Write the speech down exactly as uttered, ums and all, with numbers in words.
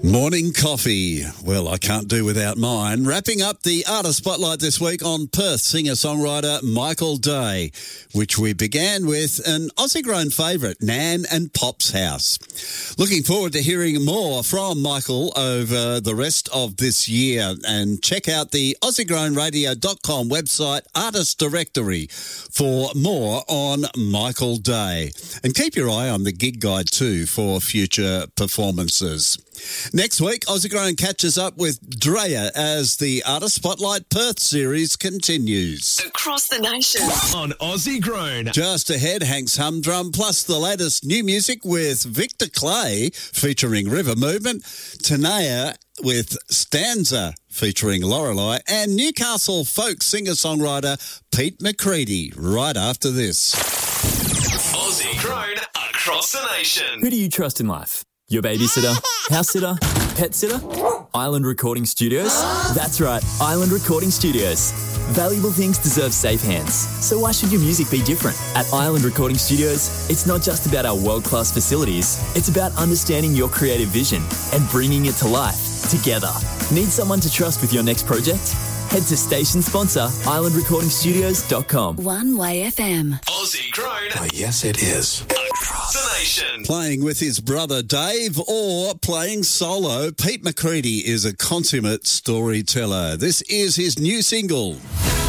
Morning coffee. Well, I can't do without mine. Wrapping up the artist spotlight this week on Perth singer-songwriter Michael Day, which we began with an Aussie-grown favourite, Nan and Pop's House. Looking forward to hearing more from Michael over the rest of this year, and check out the aussie grown radio dot com website artist directory for more on Michael Day. And keep your eye on the gig guide too for future performances. Next week, Aussie Grown catches up with Drea as the Artist Spotlight Perth series continues. Across the nation. On Aussie Grown. Just ahead, Hank's Humdrum, plus the latest new music with Victor Clay featuring River Movement, Tanea with Stanza featuring Lorelei, and Newcastle folk singer-songwriter Pete McCready right after this. Aussie Grown across the nation. Who do you trust in life? Your babysitter, house sitter, pet sitter? Island Recording Studios? That's right, Island Recording Studios. Valuable things deserve safe hands, so why should your music be different? At Island Recording Studios, it's not just about our world-class facilities, it's about understanding your creative vision and bringing it to life together. Need someone to trust with your next project? Head to station sponsor island recording studios dot com. One Way F M. Aussie Grown. Oh, yes, it is. Across the nation. Playing with his brother Dave or playing solo, Pete McCready is a consummate storyteller. This is his new single.